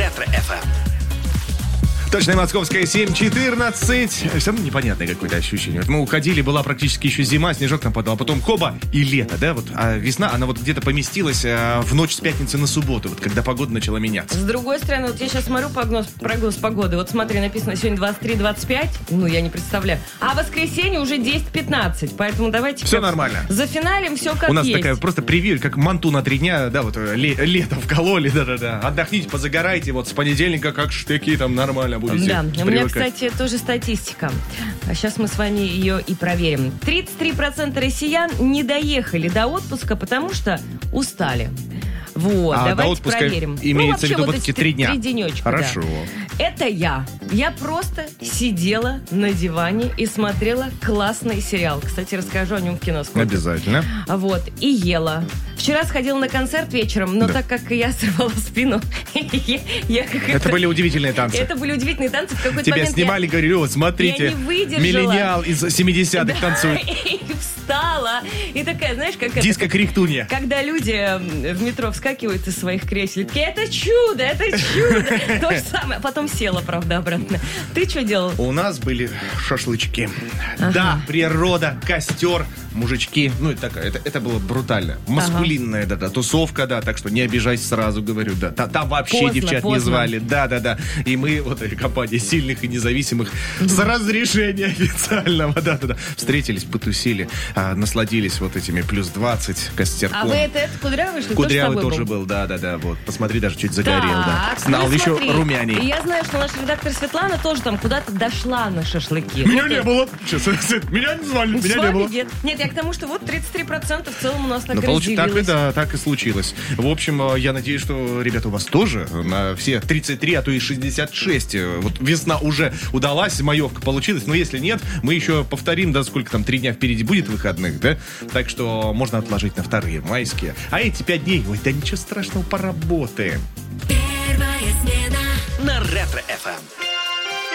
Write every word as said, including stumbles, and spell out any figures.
Ретро-эф эм. Точное московское семь четырнадцать. Все равно непонятное какое-то ощущение. Вот мы уходили, была практически еще зима, снежок нам падал, а потом хоба и лето, да, вот. А весна, она вот где-то поместилась а, в ночь с пятницы на субботу, вот когда погода начала меняться. С другой стороны, вот я сейчас смотрю прогноз, прогноз погоды. Вот смотри, написано сегодня двадцать три двадцать пять. Ну, я не представляю. А в воскресенье уже десять пятнадцать. Поэтому давайте... Все нормально. За финалем все как У нас есть. такая просто превью, как манту на три дня, да, вот ле- лето вкололи, да-да-да. Отдохните, позагорайте, вот с понедельника как штыки там нормально будете. Да, у меня, привыкать. кстати, тоже статистика. А сейчас мы с вами ее и проверим. тридцать три процента россиян не доехали до отпуска, потому что устали. Вот, А давайте до отпуска проверим. имеется в ну, виду вот вот эти эти три дня? Три денечка, Хорошо. Да. Это я. Я просто сидела на диване и смотрела классный сериал. Кстати, расскажу о нем в кино скоро. Обязательно. Вот, и ела. Вчера сходила на концерт вечером, но Да. так как я сорвала спину, я, я как Это были удивительные танцы. Это были удивительные танцы. В какой-то Тебя момент снимали, я... говорили, вот смотрите, Я не выдержала. миллениал из семидесятых Да, танцует. и встала. И такая, знаешь, как это... Диско-криктунья. Когда люди э, в метро вскакивают из своих кресел, такие, это чудо, это чудо. То же самое. Потом села, правда, обратно. Ты что делал? У нас были шашлычки. Ага. Да, природа, костер, мужички. Ну, это, такая, это, это было брутально. Маскулинная, да-да, тусовка, да. Так что не обижайся, сразу говорю, да. Та- Там вообще Поздно, девчат поздно. не звали. Да-да-да. И мы, вот эта компания сильных и независимых, с разрешения официального, да-да-да, встретились, потусили, а, насладились вот этими плюс двадцать костерком. А вы это, это Кудрявый, что ли? Кудрявый тоже, с тоже тобой был, да-да-да. Вот, посмотри, даже чуть загорел, да. Так, Знал ну еще смотри. румяней. И я знаю, что наша редактор Светлана тоже там куда-то дошла на шашлыки. Меня Ну, не то- было. Сейчас, меня не звали, С меня не вами было. нет. Нет, я к тому, что вот тридцать три процента в целом у нас так Ну, получится, так и разделилось. да, так и случилось. В общем, э, я надеюсь, что, ребята, у вас тоже на все тридцать три, а то и шестьдесят шесть. э, Вот весна уже удалась, маевка получилась. Но если нет, мы еще повторим, да, сколько там, три дня впереди будет выходных, да? Так что можно отложить на вторые майские. А эти пять дней, ой, да ничего страшного, поработаем. На Ретро-эф эм.